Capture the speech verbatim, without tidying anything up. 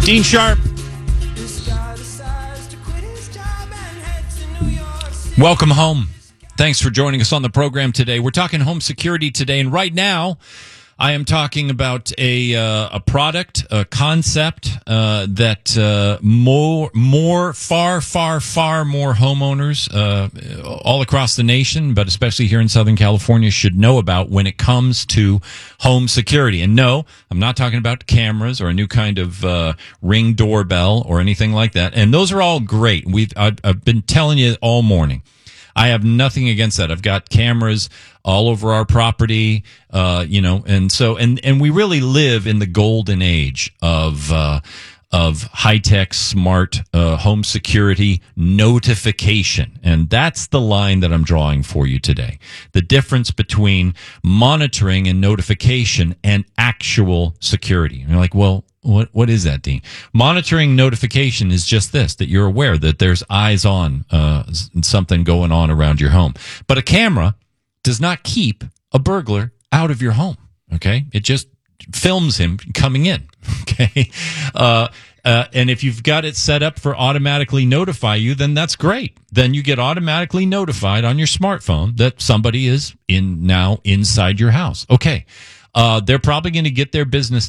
Dean Sharp. Welcome home. Thanks for joining us on the program today. We're talking home security today, and right now I am talking about a uh, a product, a concept uh, that uh, more, more, far, far, far more homeowners uh, all across the nation, but especially here in Southern California, should know about when it comes to home security. And no, I'm not talking about cameras or a new kind of uh, Ring doorbell or anything like that. And those are all great. We've I've, I've been telling you all morning. I have nothing against that. I've got cameras all over our property, uh, you know, and so, and, and we really live in the golden age of, uh, of high-tech, smart, uh, home security notification. And that's the line that I'm drawing for you today. The difference between monitoring and notification and actual security. And you're like, well, What what is that, Dean? Monitoring notification is just this, that you're aware that there's eyes on uh, something going on around your home. But a camera does not keep a burglar out of your home, okay? It just films him coming in, okay? Uh, uh, and if you've got it set up for automatically notify you, then that's great. Then you get automatically notified on your smartphone that somebody is in now inside your house. Okay. Uh, they're probably going to get their business